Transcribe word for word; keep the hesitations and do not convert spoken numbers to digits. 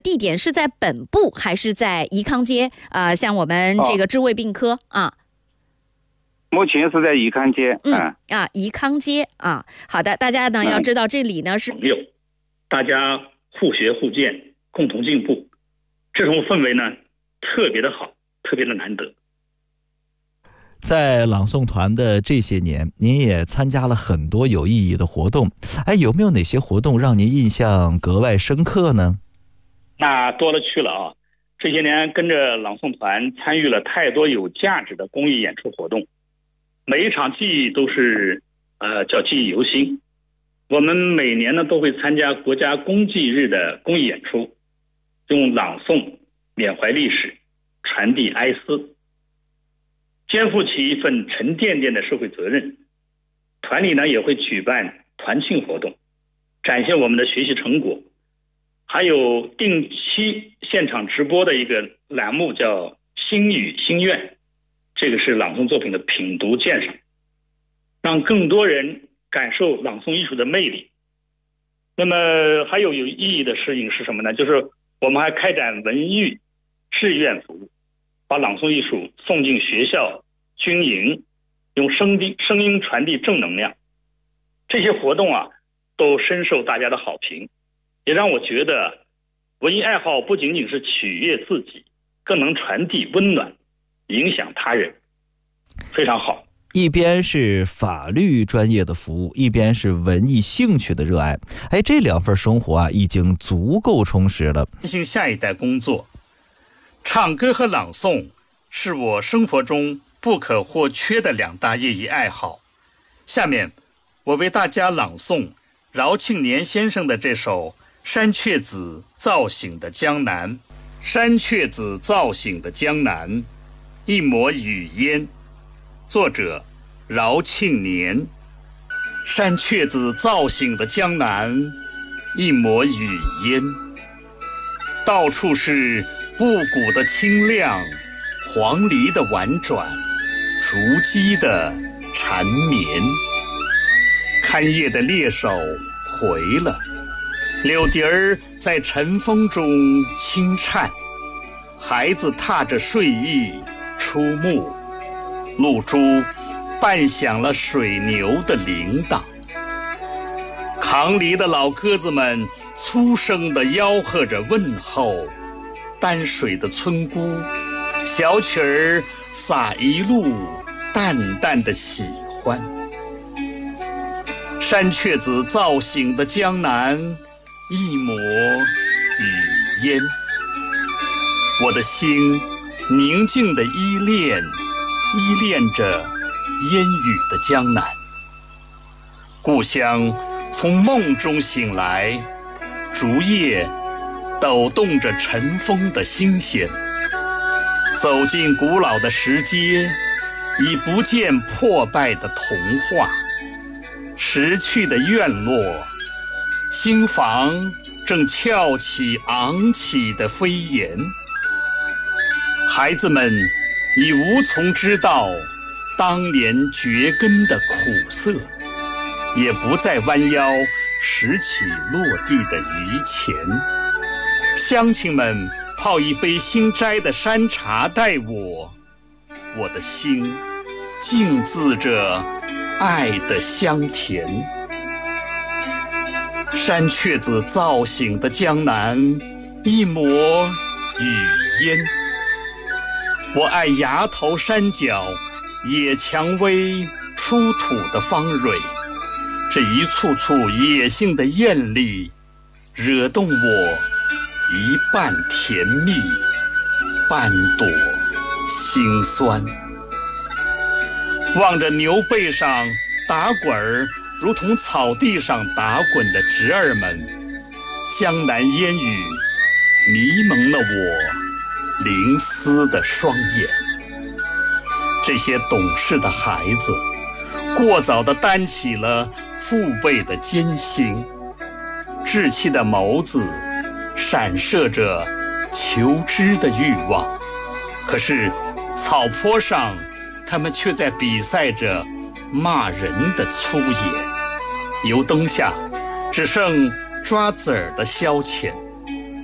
地点是在本部还是在颐康街啊、呃？像我们这个治胃病科、哦、啊， 目前是在颐康街。 嗯啊，颐康街啊。好的，大家呢、嗯、要知道这里呢是朋友，大家互学互鉴，共同进步，这种氛围呢特别的好，特别的难得。 在朗诵团的这些年，您也参加了很多有意义的活动。哎，有没有哪些活动让您印象格外深刻呢？ 那多了去了啊！这些年跟着朗诵团参与了太多有价值的公益演出活动，每一场记忆都是呃叫记忆犹新。我们每年呢都会参加国家公祭日的公益演出，用朗诵缅怀历史，传递哀思，肩负起一份沉甸甸的社会责任。团里呢也会举办团庆活动，展现我们的学习成果，还有定期现场直播的一个栏目叫心语心愿，这个是朗诵作品的品读鉴赏，让更多人感受朗诵艺术的魅力。那么还有有意义的事情是什么呢？就是我们还开展文育志愿服务，把朗诵艺术送进学校军营，用声音声音传递正能量。这些活动啊都深受大家的好评，也让我觉得文艺爱好不仅仅是取悦自己，更能传递温暖，影响他人，非常好。 一边是法律专业的服务，一边是文艺兴趣的热爱，哎，这两份生活啊已经足够充实了。 向下一代工作，唱歌和朗诵是我生活中不可或缺的两大业余爱好。下面我为大家朗诵饶庆年先生的这首山雀子造醒的江南。山雀子造醒的江南，一抹雨烟。作者饶庆年。山雀子造醒的江南，一抹雨烟。到处是布谷的清亮，黄鹂的婉转，竹鸡的缠绵。看夜的猎手回了，柳笛儿在晨风中轻颤，孩子踏着睡意出牧，露珠伴响了水牛的铃铛。扛犁的老鸽子们粗声地吆喝着问候，担水的村姑小曲儿洒一路淡淡的喜欢。山雀子造醒的江南，一抹雨烟。我的心宁静地依恋依恋着烟雨的江南。故乡从梦中醒来，竹叶抖动着晨风的新鲜。走进古老的石阶，已不见破败的童话。逝去的院落，新房正翘起昂起的飞檐。孩子们已无从知道当年蕨根的苦涩，也不再弯腰拾起落地的榆钱。乡亲们泡一杯新摘的山茶待我，我的心静自着爱的香甜。山雀子造醒的江南，一抹雨烟。我爱崖头山脚野蔷薇出土的芳蕊，这一簇簇野性的艳丽，惹动我一半甜蜜，半朵心酸。望着牛背上打滚儿如同草地上打滚的侄儿们，江南烟雨迷蒙了我灵思的双眼。这些懂事的孩子过早地担起了父辈的艰辛，稚气的眸子闪射着求知的欲望，可是草坡上他们却在比赛着骂人的粗野。油灯下只剩抓子儿的消遣。